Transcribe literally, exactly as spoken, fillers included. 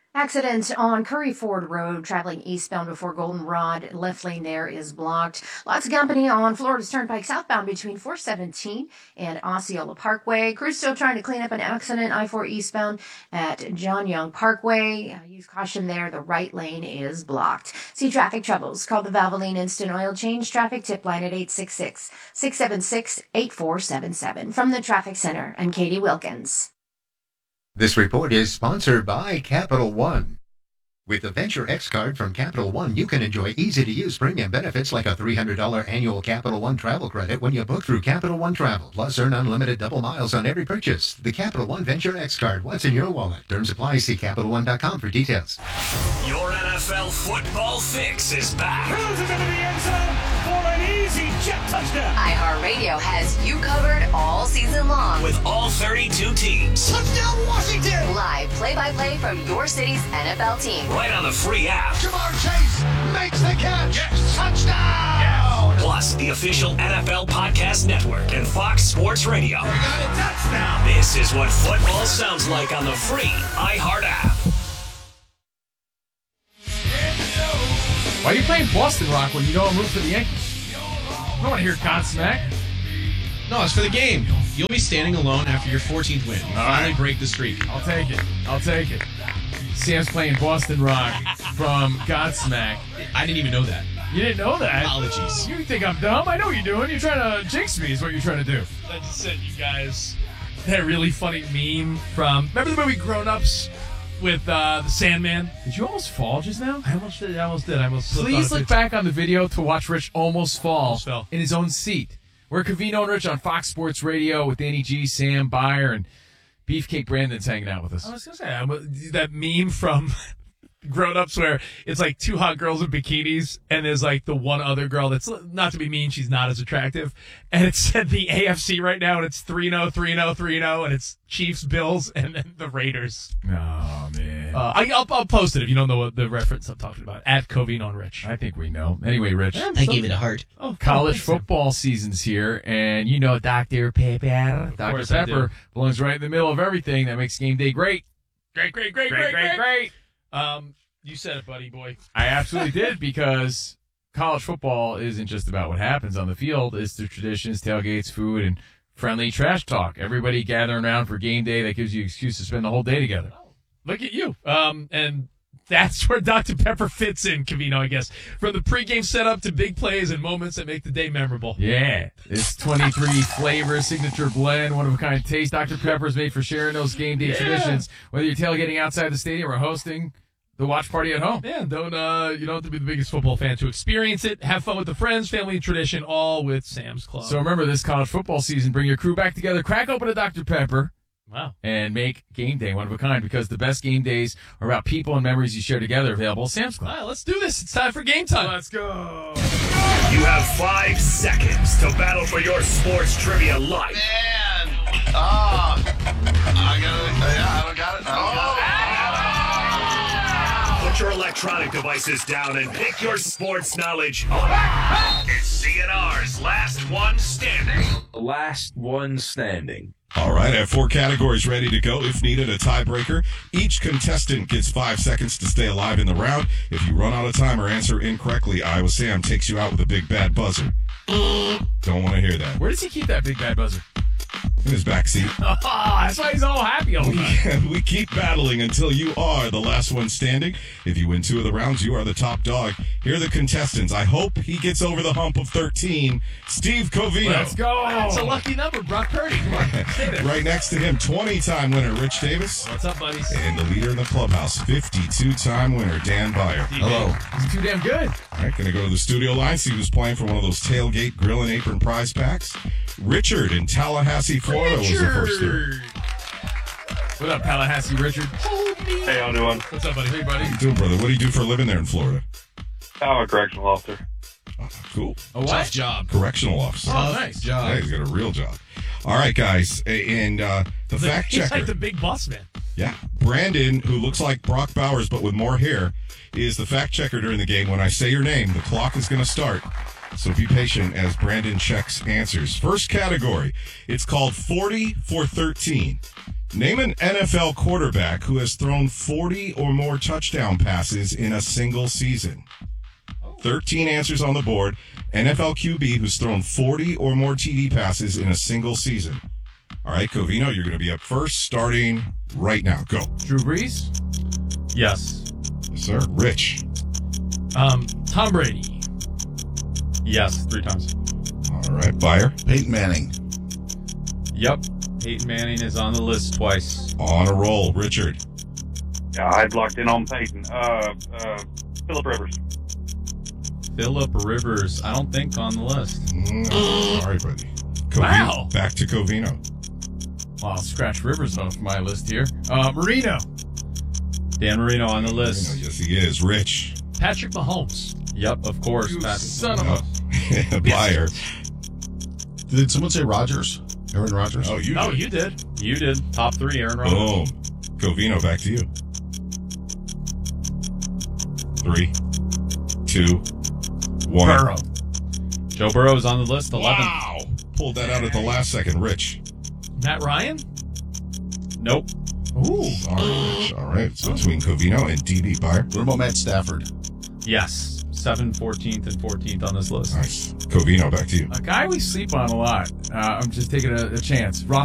Accident on Curry Ford Road, traveling eastbound before Goldenrod. Left lane there is blocked. Lots of company on Florida's Turnpike southbound between four seventeen and Osceola Parkway. Crews still trying to clean up an accident I four eastbound at John Young Parkway. Uh, use caution there. The right lane is blocked. See traffic troubles. Call the Valvoline Instant Oil Change traffic tip line at eight six six, six seven six, eight four seven seven. From the Traffic Center, I'm Katie Wilkins. This report is sponsored by Capital One. With the Venture X card from Capital One, you can enjoy easy-to-use premium benefits like a three hundred dollars annual Capital One travel credit when you book through Capital One Travel, plus earn unlimited double miles on every purchase. The Capital One Venture X card, what's in your wallet? Terms apply. See Capital One dot com for details. Your N F L football fix is back. Throws it into the end zone for an easy jet touchdown. iHeartRadio has you covered all season long. With all thirty-two teams. Touchdown Washington! Live play-by-play from your city's N F L team. Right on the free app. Jamar Chase makes the catch. Yes. Touchdown! Yes. Plus, the official N F L Podcast Network and Fox Sports Radio. We got a touchdown. This is what football sounds like on the free iHeart app. Why are you playing Boston Rock when you don't root for the Yankees? I don't want to hear Godsmack. No, it's for the game. You'll be standing alone after your fourteenth win. You finally break the streak. I'll take it. I'll take it. Sam's playing Boston Rock from Godsmack. I didn't even know that. You didn't know that? Apologies. You think I'm dumb? I know what you're doing. You're trying to jinx me is what you're trying to do. I just sent you guys that really funny meme from, remember the movie Grown Ups with uh, the Sandman? Did you almost fall just now? I almost did. I almost did. I almost slipped on Please a look pitch. back on the video to watch Rich almost fall Almost fell. in his own seat. We're Covino and Rich on Fox Sports Radio with Danny G, Sam Byer, and Beefcake Brandon's hanging out with us. I was going to say, I'm, that meme from Grown Ups where it's like two hot girls in bikinis and there's like the one other girl that's, not to be mean, she's not as attractive. And it said the A F C right now and it's three and oh, three and oh, three and oh, and it's Chiefs, Bills, and then the Raiders. Oh, man. Uh, I, I'll, I'll post it if you don't know what the reference I'm talking about. At Covino and Rich. I think we know. Anyway, Rich. I gave it a heart. Oh, College thanks, Sam. football season's here, and you know Doctor Pepper. Doctor course I Pepper do. belongs right in the middle of everything that makes game day great. Great, great, great, Great, great, great, great. Um, you said it, buddy boy. I absolutely did, because college football isn't just about what happens on the field. It's the traditions, tailgates, food, and friendly trash talk. Everybody gathering around for game day that gives you an excuse to spend the whole day together. Look at you. Um, and that's where Doctor Pepper fits in, Covino, I guess. From the pregame setup to big plays and moments that make the day memorable. Yeah. It's twenty-three flavor, signature blend, one-of-a-kind taste. Doctor Pepper's made for sharing those game day Yeah. traditions, whether you're tailgating outside the stadium or hosting the watch party at home. Man, don't uh, you don't have to be the biggest football fan to experience it. Have fun with the friends, family, and tradition, all with Sam's Club. So remember, this college football season, bring your crew back together, crack open a Doctor Pepper, wow. and make game day one of a kind, because the best game days are about people and memories you share together. Available at Sam's All Club. right, let's do this. It's time for game time. Let's go. You have five seconds to battle for your sports trivia life. Man. Oh. I got it. Yeah, I don't got it. I don't got it. Put your electronic devices down and pick your sports knowledge on. It's C N R's Last One Standing. Last one standing. All right, I have four categories ready to go. If needed, a tiebreaker. Each contestant gets five seconds to stay alive in the round. If you run out of time or answer incorrectly, Iowa Sam takes you out with a big bad buzzer. Don't want to hear that. Where does he keep that big bad buzzer? In his backseat. Oh, that's why he's all happy all the time. We keep battling until you are the last one standing. If you win two of the rounds, you are the top dog. Here are the contestants. I hope he gets over the hump of thirteen. Steve Covino. Let's go. That's a lucky number, Brock Purdy. Come on, stay there. Right next to him, twenty-time winner Rich Davis. What's up, buddies? And the leader in the clubhouse, fifty-two-time winner Dan Byer. Hello. He's too damn good. All right, going to go to the studio line, see who's playing for one of those tailgate grill and apron prize packs. Richard in Tallahassee, Florida was the first through. What up, Tallahassee Richard? Hey, how you doing? What's up, buddy? Hey, buddy. How you doing, brother? What do you do for a living there in Florida? I'm a correctional officer. Oh, cool. A what? Tough job. Correctional officer. Oh, nice. job. Yeah, he's got a real job. All right, guys. A- And uh, the fact He's checker. like the big boss man. Yeah. Brandon, who looks like Brock Bowers but with more hair, is the fact checker during the game. When I say your name, the clock is going to start. So be patient as Brandon checks answers. First category. It's called forty for thirteen. Name an N F L quarterback who has thrown forty or more touchdown passes in a single season. thirteen answers on the board. N F L Q B who's thrown forty or more T D passes in a single season. All right, Covino, you're going to be up first, starting right now. Go. Drew Brees? Yes. Yes, sir. Rich. Um, Tom Brady. Yes, three times. All right, Buyer. Peyton Manning. Yep. Peyton Manning is on the list twice. On a roll. Richard. Yeah, I'd locked in on Peyton. Uh, uh, Phillip Rivers. Phillip Rivers, I don't think on the list. Mm, sorry, buddy. Covino, Wow. Back to Covino. Well, I'll scratch Rivers off my list here. Uh, Marino. Dan Marino on the Covino, list. yes, he is. Rich. Patrick Mahomes. Yep, of course. You Pat- son of a... Buyer. Did someone say Rodgers? Aaron Rodgers? Oh, you Oh, did. you did. You did. Top three, Aaron Rodgers. Boom. Covino, back to you. Three, two, one. Burrow. Joe Burrow's on the list, eleven. Wow. Pulled that out at the last second. Rich. Matt Ryan. Nope. Ooh. All right, Rich. All right. So between Covino and D B. Buyer. What about Matt Stafford? Yes. seven, fourteenth, and fourteenth on this list. Nice. Covino, back to you. A guy we sleep on a lot. Uh, I'm just taking a, a chance. Rob